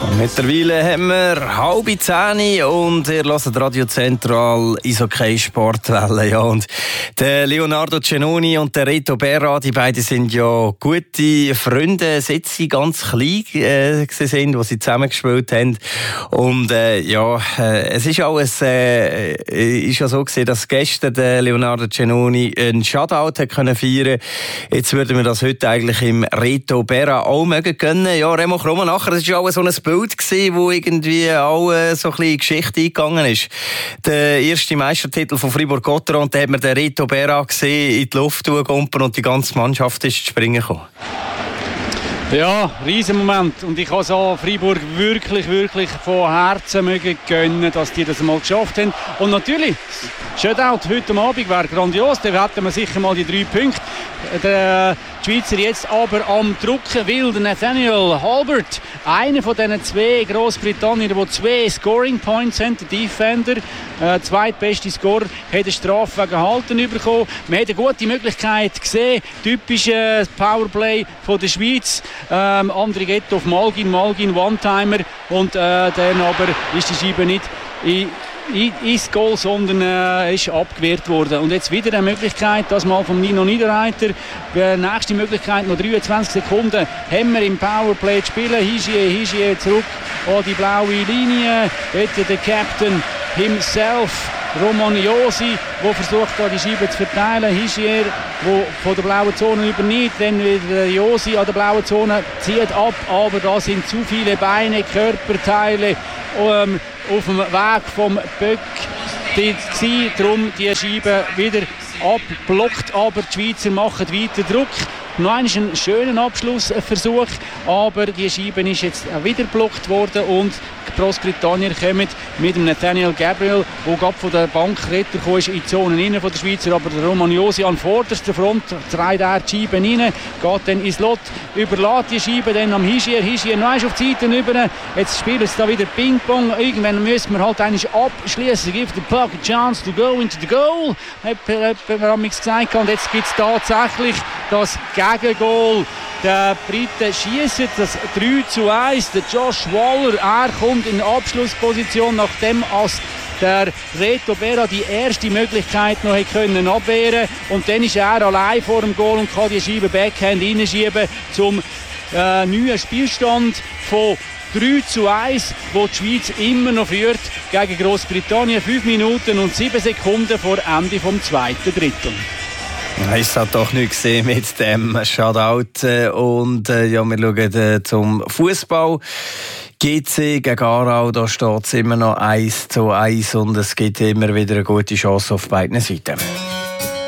Mittlerweile haben wir 9:30 und ihr hört Radio Zentral Eishockey Sportwelle. Ja, und der Leonardo Giannoni und der Reto Berra, die beiden sind ja gute Freunde, seit sie ganz klein sind, wo sie zusammen gespielt haben. Und es ist auch ist ja so gewesen, dass gestern der Leonardo Giannoni einen Shutout hat können feiern. Jetzt würden wir das heute eigentlich im Reto Berra auch mögen können. Ja, Remo, komm nachher. Das ist ja auch so ein Bild gewesen, wo irgendwie auch so ein bisschen Geschichte eingegangen ist. Der erste Meistertitel von Fribourg-Gotteron, und da hat man den Reto Berra gesehen, in die Luft gumpen und die ganze Mannschaft ist zu springen gekommen. Ja, riesen Moment. Und ich kann so Freiburg wirklich von Herzen mögen gönnen, dass die das mal geschafft haben. Und natürlich, Shutout heute Abend wäre grandios, da hätten wir sicher mal die 3 Punkte. Der Schweizer jetzt aber am Drucken will, der Nathaniel Halbert, einer von diesen 2 Grossbritannien, die 2 Scoring Points haben, der Defender, zweitbeste Scorer, hat eine Strafe wegen Halten bekommen. Man hat eine gute Möglichkeit gesehen, typisches Powerplay von der Schweiz. André geht auf Malgin One-Timer und dann aber ist die Scheibe nicht ins Goal, sondern ist abgewehrt worden. Und jetzt wieder eine Möglichkeit, das mal von Nino Niederreiter. Nächste Möglichkeit, noch 23 Sekunden haben wir im Powerplay zu spielen. Hischier zurück an die blaue Linie. Dort der Captain himself, Roman Josi, der versucht, da die Scheibe zu verteilen. Hischier, der von der blauen Zone übernimmt. Dann wieder Josi an der blauen Zone, zieht ab, aber da sind zu viele Beine, Körperteile auf dem Weg vom Böck. Darum die Scheibe wieder abblockt, aber die Schweizer machen weiter Druck. Noch einen schönen Abschlussversuch, aber die Scheibe ist jetzt wieder blockt worden und die Großbritannier kommen mit dem Nathaniel Gabriel, der gerade von der Bank retour ist in die Zone innen von der Schweizer, aber der Roman Josi an vorderster Front dreht er die Scheibe rein, geht dann ins Lot, überlässt die Scheibe dann am Hischier noch eins auf die Seite rüber. Jetzt spielt es da wieder Ping-Pong, irgendwann müssen wir halt eigentlich abschließen, give the puck a chance to go into the goal, hat man gesagt, und jetzt gibt es tatsächlich das Gegengoal. Der Briten schießen das 3:1. Der Josh Waller, er kommt in Abschlussposition, nachdem als der Reto Berra die erste Möglichkeit noch können abwehren, und dann ist er allein vor dem Goal und kann die Scheibe Backhand reinschieben zum neuen Spielstand von 3:1, wo die Schweiz immer noch führt gegen Großbritannien. 5 Minuten und 7 Sekunden vor Ende vom 2. Drittel. Ich habe doch nicht gesehen mit dem Shutout. Und wir schauen zum Fußball. GC gegen Aarau, da steht es immer noch 1:1 und es gibt immer wieder eine gute Chance auf beiden Seiten.